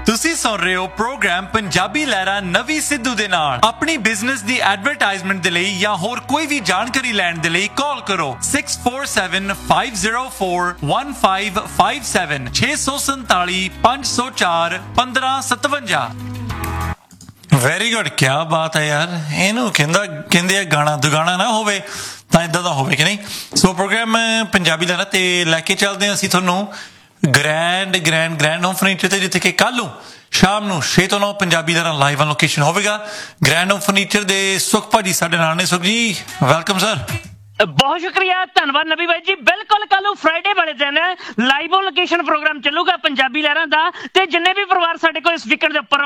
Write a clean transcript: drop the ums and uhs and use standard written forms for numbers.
ਤੁਸੀਂ ਸੁਣ ਰਹੇ ਹੋ ਪ੍ਰੋਗਰਾਮ ਪੰਜਾਬੀ ਲਹਿਰਾਂ ਨਵੀਂ ਸਿੱਧੂ ਦੇ ਨਾਲ। ਆਪਣੀ ਬਿਜ਼ਨਸ ਦੀ ਐਡਵਰਟਾਈਜ਼ਮੈਂਟ ਦੇ ਲਈ ਜਾਂ ਹੋਰ ਕੋਈ ਵੀ ਜਾਣਕਾਰੀ ਲੈਣ ਦੇ ਲਈ ਕਾਲ ਕਰੋ 6475041557 647 504 1557। ਵੈਰੀ ਗੁੱਡ, ਕੀ ਬਾਤ ਹੈ ਯਾਰ। ਇਹਨੂੰ ਕਹਿੰਦੇ ਆ ਗਾਣਾ ਦੁਗਾਣਾ ਨਾ ਹੋਵੇ ਤਾਂ ਇਦਾਂ ਦਾ ਹੋਵੇ ਕਿ ਨਹੀਂ। ਸੋ ਪ੍ਰੋਗਰਾਮ ਪੰਜਾਬੀ ਲਹਿਰਾਂ ਤੇ ਲੈ ਕੇ ਚੱਲਦੇ ਹਾਂ ਅਸੀਂ ਤੁਹਾਨੂੰ ਗ੍ਰੈਂਡ ਹੋਮ ਫਰਨੀਚਰ ਤੇ, ਜਿੱਥੇ ਕਿ ਕੱਲ ਨੂੰ ਸ਼ਾਮ ਨੂੰ 6 ਤੋਂ 9 ਪੰਜਾਬੀ ਲਹਿਰਾਂ ਲਾਈਵ ਔਨ ਲੋਕੇਸ਼ਨ ਹੋਵੇਗਾ। ਗ੍ਰੈਂਡ ਹੋਮ ਫਰਨੀਚਰ ਦੇ ਸੁਖ ਭਾਜੀ ਸਾਡੇ ਨਾਲ ਨੇ। ਸੁਖ ਜੀ ਵੈਲਕਮ ਸਰ। ਬਹੁਤ ਸ਼ੁਕਰੀਆ, ਧੰਨਵਾਦ ਨਬੀ ਬਾਈ ਜੀ। ਬਿਲਕੁਲ ਕੱਲ ਨੂੰ ਫਰਾਈਡੇ ਵਾਲੇ ਦਿਨ ਲਾਈਵ ਔਨ ਲੋਕੇਸ਼ਨ ਪ੍ਰੋਗਰਾਮ ਚੱਲੂਗਾ ਪੰਜਾਬੀ ਲਹਿਰਾਂ ਦਾ, ਤੇ ਜਿੰਨੇ ਵੀ ਪਰਿਵਾਰ ਸਾਡੇ ਕੋਲ ਇਸ ਵੀਕਐਂਡ ਦੇ ਉੱਪਰ